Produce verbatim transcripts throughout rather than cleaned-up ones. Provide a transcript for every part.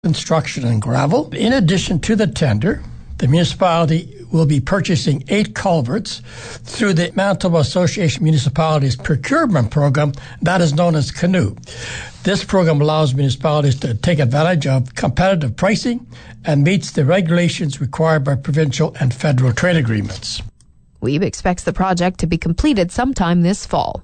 construction and gravel. In addition to the tender, the municipality will be purchasing eight culverts through the Manitoba Association of Municipalities procurement program that is known as CANOE. This program allows municipalities to take advantage of competitive pricing and meets the regulations required by provincial and federal trade agreements. Weeb expects the project to be completed sometime this fall.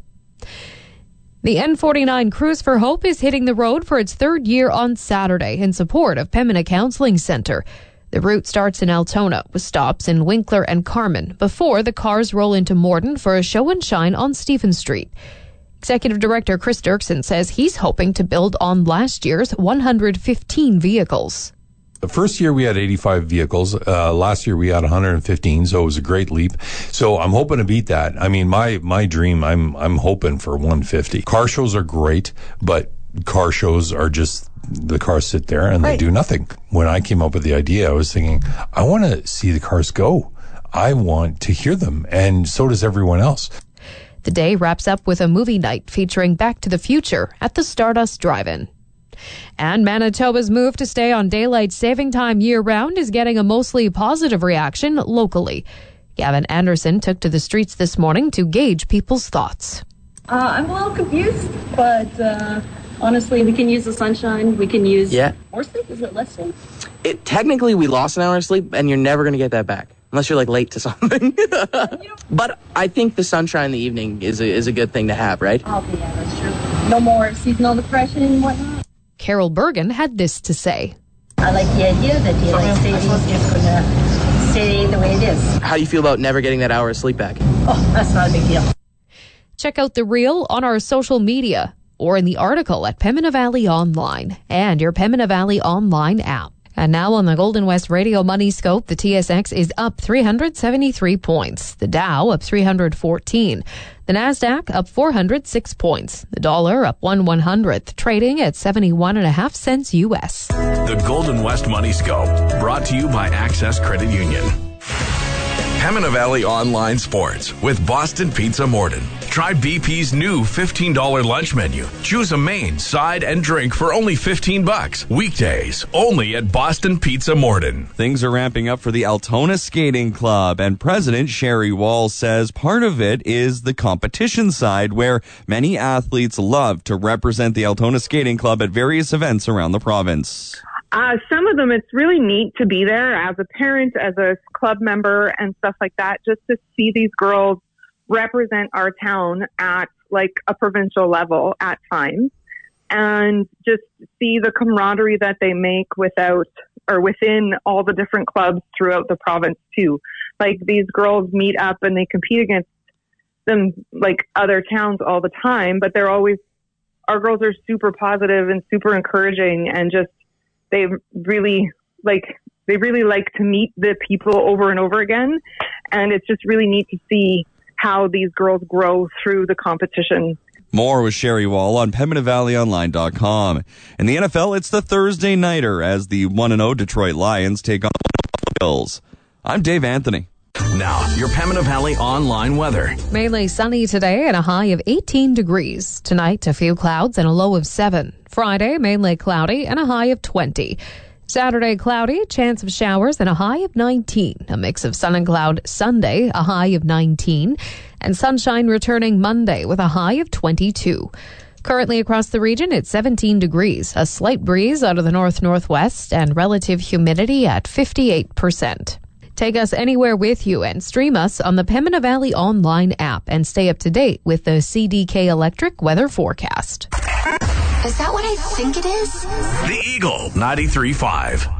The N forty-nine Cruise for Hope is hitting the road for its third year on Saturday in support of Pembina Counseling Centre. The route starts in Altona with stops in Winkler and Carman before the cars roll into Morden for a show and shine on Stephen Street. Executive Director Chris Dirksen says he's hoping to build on last year's one hundred fifteen vehicles. The first year we had eighty-five vehicles. Uh, last year we had one hundred fifteen, so it was a great leap. So I'm hoping to beat that. I mean, my, my dream, I'm, I'm hoping for one hundred fifty. Car shows are great, but car shows are just, the cars sit there and right. They do nothing. When I came up with the idea, I was thinking, I want to see the cars go. I want to hear them, and so does everyone else. The day wraps up with a movie night featuring Back to the Future at the Stardust Drive-In. And Manitoba's move to stay on daylight saving time year-round is getting a mostly positive reaction locally. Gavin Anderson took to the streets this morning to gauge people's thoughts. Uh, I'm a little confused, but uh, honestly, we can use the sunshine. We can use yeah. more sleep. Is it less sleep? It, technically, we lost an hour of sleep, and you're never going to get that back. Unless you're, like, late to something. But I think the sunshine in the evening is a, is a good thing to have, right? Oh, yeah, that's true. No more seasonal depression and whatnot. Carol Bergen had this to say. I like the idea that daylight savings is going to stay the way it is. How do you feel about never getting that hour of sleep back? Oh, that's not a big deal. Check out the reel on our social media or in the article at Pembina Valley Online and your Pembina Valley Online app. And now on the Golden West Radio Money Scope, the T S X is up three hundred seventy-three points. The Dow up three hundred fourteen. The Nasdaq up four hundred six points. The dollar up one one hundredth, trading at seventy-one and a half cents U S. The Golden West Money Scope, brought to you by Access Credit Union. Pembina Valley Online Sports with Boston Pizza Morden. Try B P's new fifteen dollars lunch menu. Choose a main, side, and drink for only fifteen bucks. Weekdays, only at Boston Pizza Morden. Things are ramping up for the Altona Skating Club, and President Sherry Wall says part of it is the competition side, where many athletes love to represent the Altona Skating Club at various events around the province. Uh, some of them, it's really neat to be there as a parent, as a club member, and stuff like that, just to see these girls represent our town at like a provincial level at times, and just see the camaraderie that they make without or within all the different clubs throughout the province too. Like, these girls meet up and they compete against them like other towns all the time, but they're always, our girls are super positive and super encouraging, and just they really like they really like to meet the people over and over again, and it's just really neat to see how these girls grow through the competition. More with Sherry Wall on Pembina Valley Online dot com. In the N F L, it's the Thursday nighter as the one and oh Detroit Lions take on the Buffalo Bills. I'm Dave Anthony. Now, your Pembina Valley online weather. Mainly sunny today and a high of eighteen degrees. Tonight, a few clouds and a low of seven. Friday, mainly cloudy and a high of twenty. Saturday, cloudy, chance of showers and a high of nineteen. A mix of sun and cloud Sunday, a high of nineteen. And sunshine returning Monday with a high of twenty-two. Currently across the region, it's seventeen degrees. A slight breeze out of the north-northwest and relative humidity at fifty-eight percent. Take us anywhere with you and stream us on the Pembina Valley Online app and stay up to date with the C D K Electric weather forecast. Is that what I think it is? The Eagle ninety-three point five.